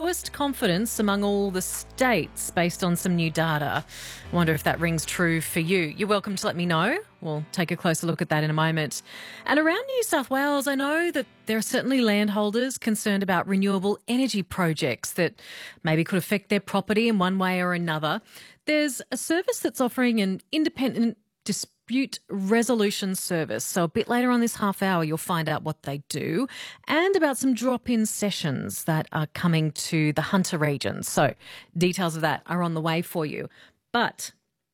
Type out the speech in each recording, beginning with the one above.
lowest confidence among all the states based on some new data. I wonder if that rings true for you. You're welcome to let me know. We'll take a closer look at that in a moment. And around New South Wales, I know that there are certainly landholders concerned about renewable energy projects that maybe could affect their property in one way or another. There's a service that's offering an independent dispute resolution service. So a bit later on this half hour, you'll find out what they do and about some drop-in sessions that are coming to the Hunter region. So details of that are on the way for you. But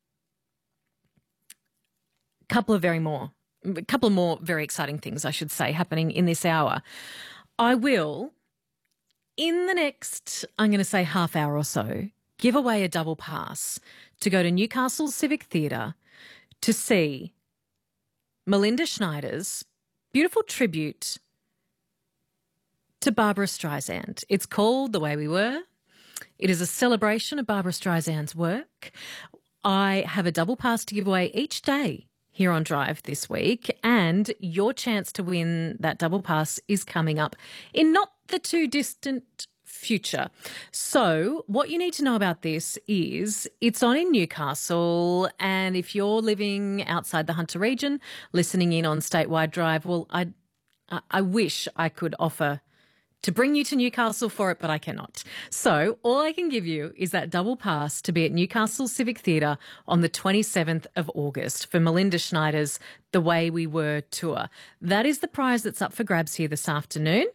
a couple more very exciting things, I should say, happening in this hour. I will, in the next, I'm going to say half hour or so, give away a double pass to go to Newcastle Civic Theatre to see Melinda Schneider's beautiful tribute to Barbara Streisand. It's called The Way We Were. It is a celebration of Barbara Streisand's work. I have a double pass to give away each day here on Drive this week, and your chance to win that double pass is coming up in not the too distant future. So what you need to know about this is it's on in Newcastle, and if you're living outside the Hunter region, listening in on Statewide Drive, well, I wish I could offer to bring you to Newcastle for it, but I cannot. So all I can give you is that double pass to be at Newcastle Civic Theatre on the 27th of August for Melinda Schneider's The Way We Were tour. That is the prize that's up for grabs here this afternoon.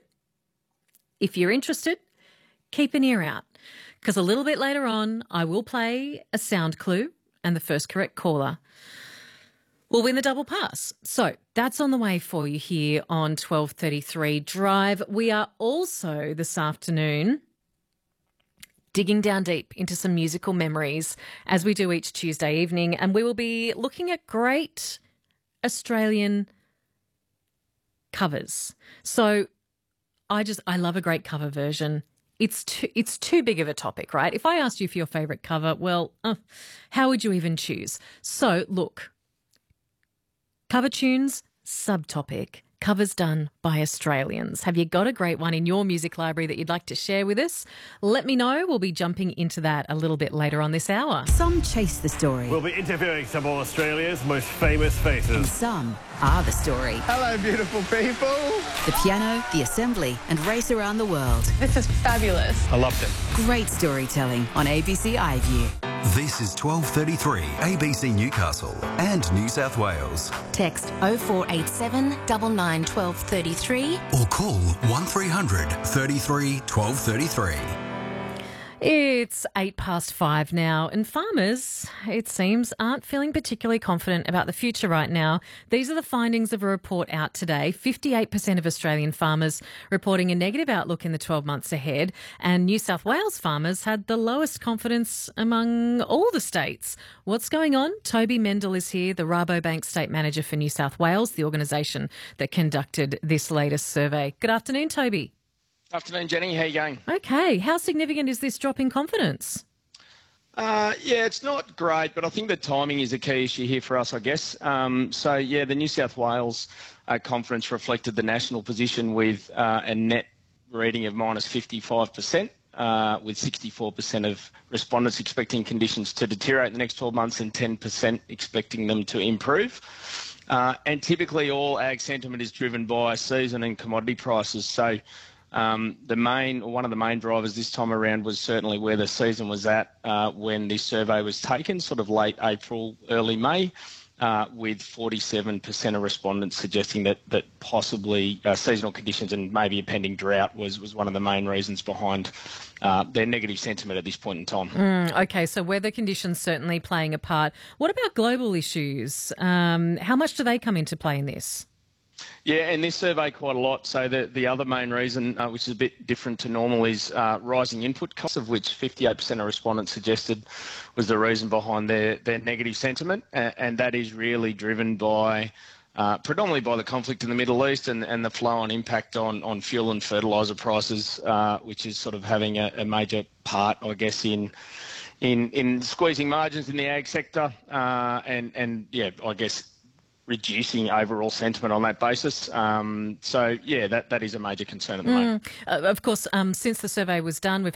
If you're interested, keep an ear out, because a little bit later on I will play a sound clue, and the first correct caller will win the double pass. So that's on the way for you here on 12:33 Drive. We are also this afternoon digging down deep into some musical memories, as we do each Tuesday evening, and we will be looking at great Australian covers. So I love a great cover version. It's too big of a topic, right? If I asked you for your favourite cover, well, how would you even choose? So, look, cover tunes, subtopic, covers done by Australians. Have you got a great one in your music library that you'd like to share with us? Let me know. We'll be jumping into that a little bit later on this hour. Some chase the story. We'll be interviewing some of Australia's most famous faces. And some are the story. Hello, beautiful people. The piano, the assembly, and race around the world. This is fabulous. I loved it. Great storytelling on ABC iView. This is 12:33 ABC Newcastle and New South Wales. Text 0487 99 1233 Or call 1300 33 1233. It's 5:08 now, and farmers, it seems, aren't feeling particularly confident about the future right now. These are the findings of a report out today. 58% of Australian farmers reporting a negative outlook in the 12 months ahead, and New South Wales farmers had the lowest confidence among all the states. What's going on? Toby Mendel is here, the Rabobank State Manager for New South Wales, the organisation that conducted this latest survey. Good afternoon, Toby. Afternoon, Jenny. How you going? Okay. How significant is this drop in confidence? Yeah, it's not great, but I think the timing is a key issue here for us, I guess. The New South Wales conference reflected the national position with a net reading of minus 55%, with 64% of respondents expecting conditions to deteriorate in the next 12 months and 10% expecting them to improve. And typically all ag sentiment is driven by season and commodity prices. So one of the main drivers this time around was certainly where the season was at when this survey was taken, sort of late April, early May, with 47% of respondents suggesting that possibly seasonal conditions and maybe a pending drought was one of the main reasons behind their negative sentiment at this point in time. Okay, so weather conditions certainly playing a part. What about global issues? How much do they come into play in this? Yeah, in this survey quite a lot. So the other main reason, which is a bit different to normal, is rising input costs, of which 58% of respondents suggested was the reason behind their negative sentiment. And that is really driven by predominantly by the conflict in the Middle East and the flow-on impact on fuel and fertiliser prices, which is sort of having a major part, I guess, in squeezing margins in the ag sector I guess reducing overall sentiment on that basis. That is a major concern at the moment. Of course, since the survey was done, we've